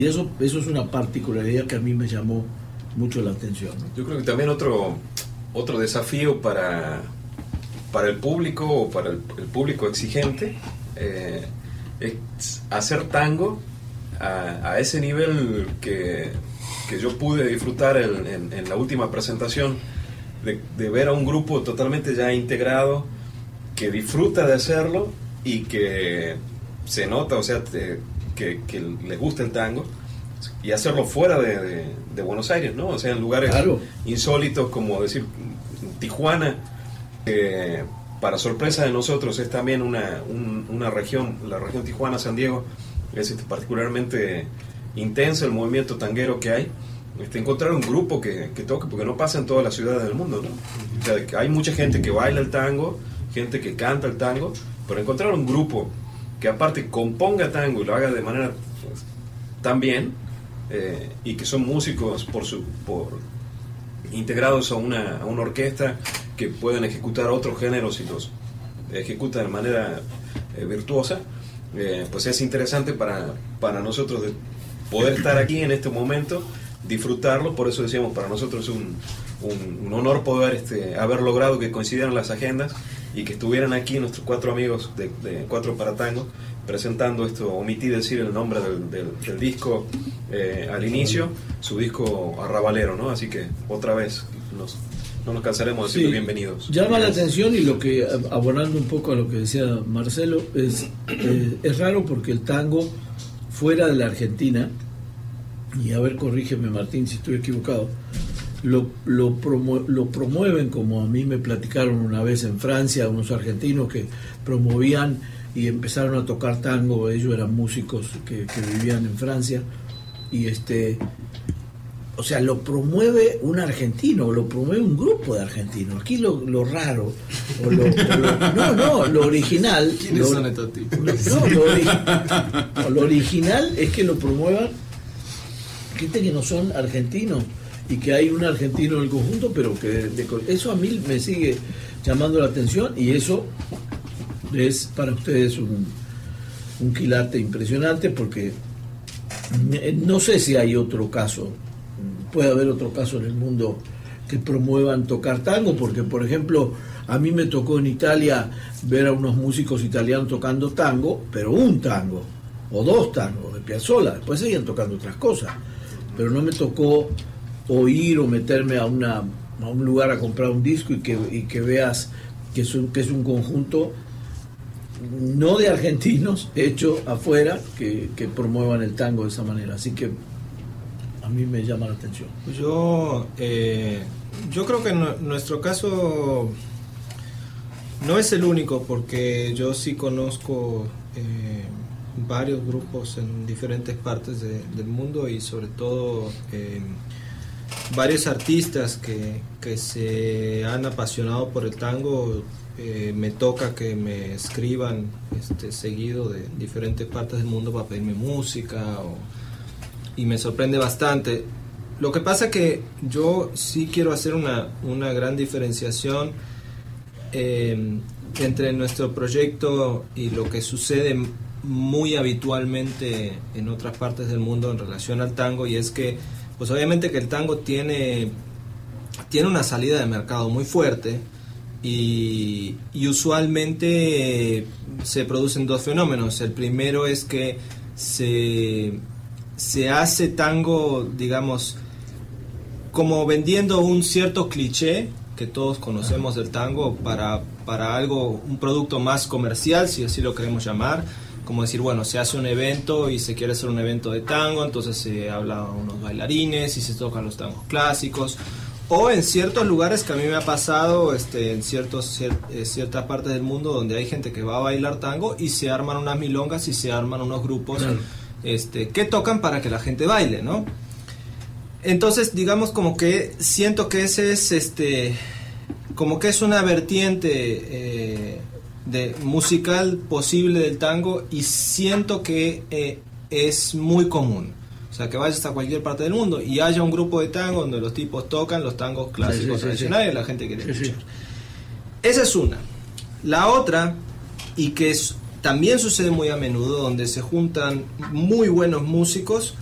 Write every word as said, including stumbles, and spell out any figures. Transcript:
Y eso, eso es una particularidad que a mí me llamó mucho la atención, ¿no? Yo creo que también otro, otro desafío para, para el público o para el, el público exigente eh, es hacer tango a, a ese nivel que, que yo pude disfrutar en, en, en la última presentación, de, de ver a un grupo totalmente ya integrado, que disfruta de hacerlo y que se nota, o sea, te, que, que les gusta el tango, y hacerlo fuera de, de, de Buenos Aires, ¿no? O sea, en lugares claro. insólitos, como decir Tijuana, que para sorpresa de nosotros es también una, un, una región, la región Tijuana-San Diego, es este, particularmente intenso el movimiento tanguero que hay. Este, encontrar un grupo que, que toque, porque no pasa en todas las ciudades del mundo, ¿no? O sea, que hay mucha gente que baila el tango, gente que canta el tango, pero encontrar un grupo que aparte componga tango y lo haga de manera pues, tan bien, eh, y que son músicos por su por integrados a una, a una orquesta, que pueden ejecutar otros géneros y los ejecutan de manera eh, virtuosa, eh, pues es interesante para, para nosotros de poder estar aquí en este momento, disfrutarlo. Por eso decíamos, para nosotros es un, un, un honor poder este, haber logrado que coincidieran las agendas y que estuvieran aquí nuestros cuatro amigos de, de Cuatro para Tango presentando esto. Omití decir el nombre del, del, del disco eh, al inicio, su disco Arrabalero, ¿no? Así que otra vez nos, no nos cansaremos de decir sí, bienvenidos. Llama la atención, y lo que, abonando un poco a lo que decía Marcelo, es, eh, es raro porque el tango fuera de la Argentina, y a ver, corrígeme Martín si estoy equivocado, lo, lo, promu- lo promueven, como a mí me platicaron una vez en Francia, unos argentinos que promovían y empezaron a tocar tango. Ellos eran músicos que, que vivían en Francia, y este, o sea, lo promueve un argentino, lo promueve un grupo de argentinos. Aquí lo, lo raro, o lo, o lo, no, no, lo original. ¿Quiénes lo, son estos tipos? No, lo, ori- no, lo original es que lo promuevan gente que no son argentinos, y que hay un argentino en el conjunto, pero que de, de, eso a mí me sigue llamando la atención, y eso es para ustedes un, un quilate impresionante, porque no sé si hay otro caso, puede haber otro caso en el mundo que promuevan tocar tango, porque por ejemplo a mí me tocó en Italia ver a unos músicos italianos tocando tango, pero un tango o dos tangos de Piazzolla, después seguían tocando otras cosas, pero no me tocó oír o meterme a una a un lugar a comprar un disco y que, y que veas que es un, que es un conjunto no de argentinos hecho afuera que, que promuevan el tango de esa manera. Así que a mí me llama la atención. Yo eh, yo creo que en nuestro caso no es el único, porque yo sí conozco eh, varios grupos en diferentes partes de, del mundo, y sobre todo eh, varios artistas que, que se han apasionado por el tango. Eh, me toca que me escriban este, seguido de diferentes partes del mundo para pedirme música, o, y me sorprende bastante. Lo que pasa que yo sí quiero hacer una, una gran diferenciación eh, entre nuestro proyecto y lo que sucede muy habitualmente en otras partes del mundo en relación al tango, y es que pues obviamente que el tango tiene, tiene una salida de mercado muy fuerte. Y, y usualmente se producen dos fenómenos. El primero es que se, se hace tango, digamos, como vendiendo un cierto cliché que todos conocemos del tango para, para algo, un producto más comercial, si así lo queremos llamar. Como decir, bueno, se hace un evento y se quiere hacer un evento de tango, entonces se habla a unos bailarines y se tocan los tangos clásicos. O en ciertos lugares que a mí me ha pasado, este, en ciertos, cier, eh, ciertas partes del mundo donde hay gente que va a bailar tango y se arman unas milongas y se arman unos grupos claro. este, que tocan para que la gente baile, ¿no? Entonces, digamos como que siento que ese es, este, como que es una vertiente eh, de musical posible del tango, y siento que eh, es muy común. O sea, que vayas a cualquier parte del mundo y haya un grupo de tango donde los tipos tocan los tangos clásicos sí, sí, tradicionales sí, sí. y la gente quiere escuchar. Sí, sí. Esa es una. La otra, y que es, también sucede muy a menudo, donde se juntan muy buenos músicos